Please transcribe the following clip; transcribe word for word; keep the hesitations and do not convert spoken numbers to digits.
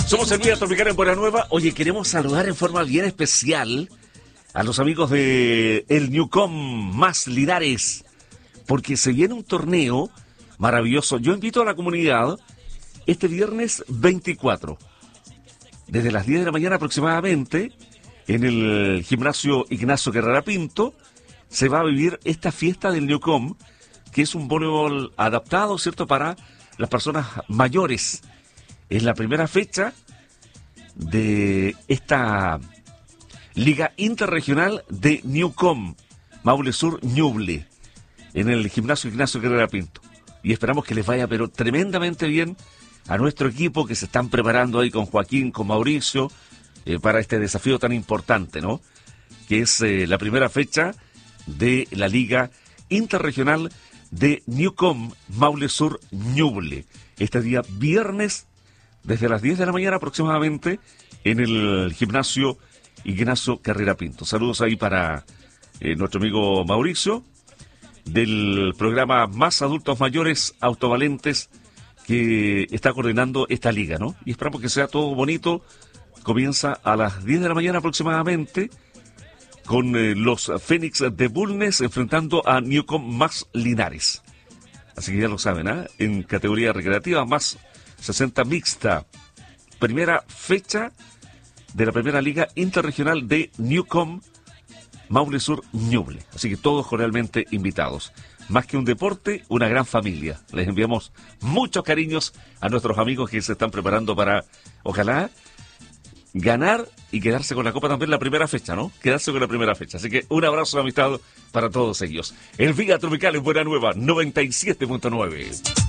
Somos el Vía Tropical en Buena Nueva. Oye, queremos saludar en forma bien especial a los amigos de el Newcom más Linares, porque se viene un torneo maravilloso. Yo invito a la comunidad este viernes veinticuatro, desde las diez de la mañana aproximadamente, en el gimnasio Ignacio Carrera Pinto, se va a vivir esta fiesta del Newcom, que es un voleibol adaptado, ¿cierto?, para las personas mayores. Es la primera fecha de esta Liga Interregional de Newcom, Maule Sur Ñuble, en el gimnasio Ignacio Carrera Pinto. Y esperamos que les vaya pero tremendamente bien a nuestro equipo que se están preparando ahí con Joaquín, con Mauricio, eh, para este desafío tan importante, ¿no? Que es eh, la primera fecha de la Liga Interregional de Newcom, Maule Sur Ñuble. Este día viernes, desde las diez de la mañana aproximadamente, en el gimnasio Ignacio Carrera Pinto. Saludos ahí para eh, nuestro amigo Mauricio, del programa Más Adultos Mayores Autovalentes, que está coordinando esta liga, ¿no? Y esperamos que sea todo bonito. Comienza a las diez de la mañana aproximadamente, con eh, los Fénix de Bulnes enfrentando a Newcom más Linares. Así que ya lo saben, ¿eh? En categoría recreativa más sesenta mixta. Primera fecha de la primera liga interregional de Newcom Maule Sur Ñuble. Así que todos cordialmente invitados. Más que un deporte, una gran familia. Les enviamos muchos cariños a nuestros amigos que se están preparando para, ojalá, ganar y quedarse con la copa también la primera fecha, ¿no? Quedarse con la primera fecha. Así que un abrazo de amistad para todos ellos. El Vía Tropical en Buena Nueva, noventa y siete punto nueve.